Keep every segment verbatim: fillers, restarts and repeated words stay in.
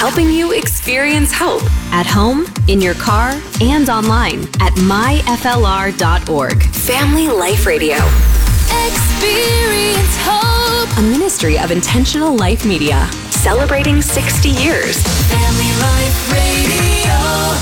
helping you experience hope at home, in your car, and online at my f l r dot org. Family Life Radio. Experience hope. A ministry of Intentional Life Media. Celebrating sixty years. Family Life Radio.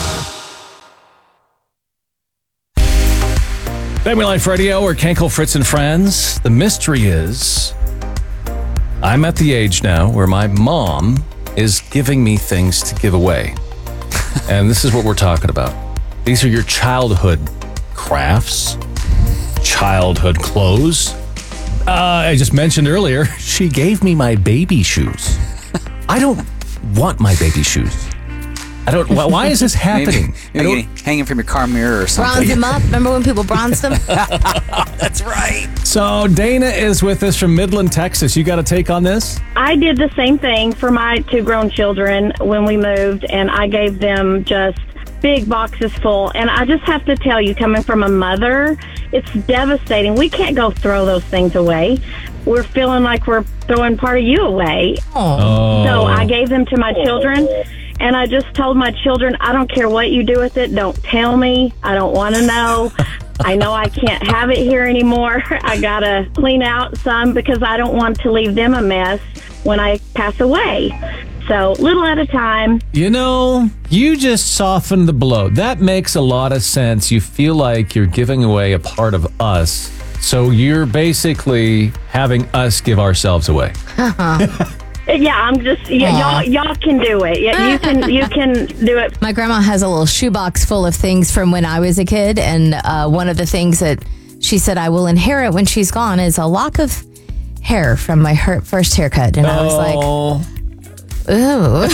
Family Life Radio, we're Kenkel, Fritz, and Friends. The mystery is, I'm at the age now where my mom is giving me things to give away. And this is what we're talking about. These are your childhood crafts, childhood clothes. Uh, I just mentioned earlier, she gave me my baby shoes. I don't want my baby shoes. I don't. Why is this happening? Maybe, maybe hanging from your car mirror or something. Bronze them up. Remember when people bronzed them? That's right. So Dana is with us from Midland, Texas. You got a take on this? I did the same thing for my two grown children when we moved, and I gave them just big boxes full. And I just have to tell you, coming from a mother, it's devastating. We can't go throw those things away. We're feeling like we're throwing part of you away. Oh. So I gave them to my children. And I just told my children, I don't care what you do with it. Don't tell me. I don't want to know. I know I can't have it here anymore. I got to clean out some because I don't want to leave them a mess when I pass away. So little at a time. You know, you just softened the blow. That makes a lot of sense. You feel like you're giving away a part of us. So you're basically having us give ourselves away. Yeah, I'm just yeah, y'all. Y'all can do it. Yeah, you can. You can do it. My grandma has a little shoebox full of things from when I was a kid, and uh, one of the things that she said I will inherit when she's gone is a lock of hair from my her- first haircut, and I was like, "Ooh."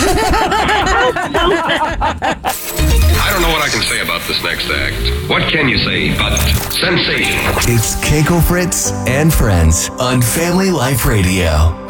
I don't know what I can say about this next act. What can you say but sensational? It's Kenkel, Fritz, and Friends on Family Life Radio.